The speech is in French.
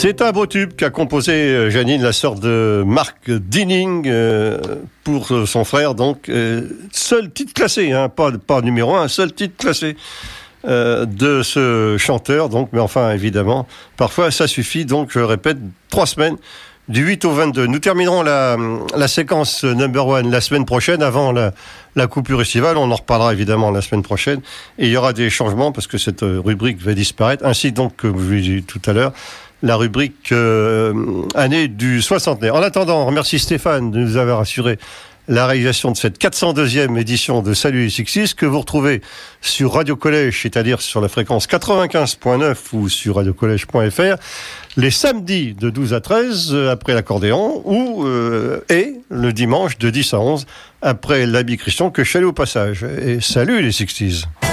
C'est un beau tube qu'a composé Janine, la sœur de Mark Dinning, pour son frère. Donc, seul titre classé, hein, pas numéro 1, seul titre classé de ce chanteur. Donc, mais enfin, évidemment, parfois ça suffit. Donc, je répète, 3 semaines. Du 8 au 22. Nous terminerons la séquence number 1 la semaine prochaine, avant la coupure estivale. On en reparlera évidemment la semaine prochaine. Et il y aura des changements parce que cette rubrique va disparaître. Ainsi donc, comme je vous l'ai dit tout à l'heure, la rubrique année du soixantenaire. En attendant, on remercie Stéphane de nous avoir assuré la réalisation de cette 402e édition de Salut les Sixties, que vous retrouvez sur Radio Collège, c'est-à-dire sur la fréquence 95.9 ou sur radiocollège.fr, les samedis de 12 à 13 après l'accordéon, ou et le dimanche de 10 à 11 après l'habit Christian, que je salue au passage. Et salut les Sixties.